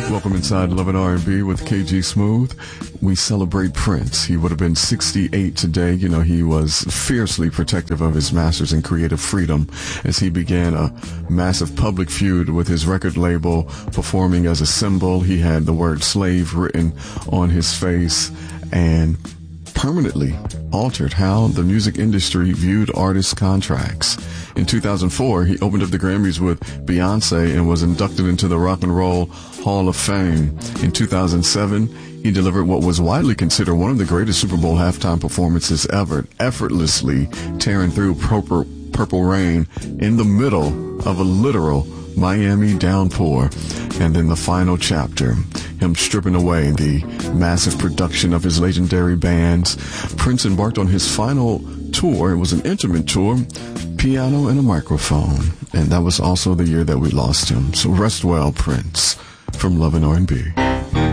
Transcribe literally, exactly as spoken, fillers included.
Welcome inside Love and R and B with K G Smooth. We celebrate Prince. He would have been sixty-eight today. You know, he was fiercely protective of his masters and creative freedom as he began a massive public feud with his record label, performing as a symbol. He had the word slave written on his face and permanently altered how the music industry viewed artists' contracts. In two thousand four, he opened up the Grammys with Beyonce and was inducted into the Rock and Roll Hall of Fame. In two thousand seven, he delivered what was widely considered one of the greatest Super Bowl halftime performances ever, effortlessly tearing through Purple, Purple Rain in the middle of a literal Miami downpour. And then the final chapter, him stripping away the massive production of his legendary bands. Prince embarked on his final tour. It was an intimate tour, piano and a microphone. And that was also the year that we lost him. So rest well, Prince, from Love and R and B.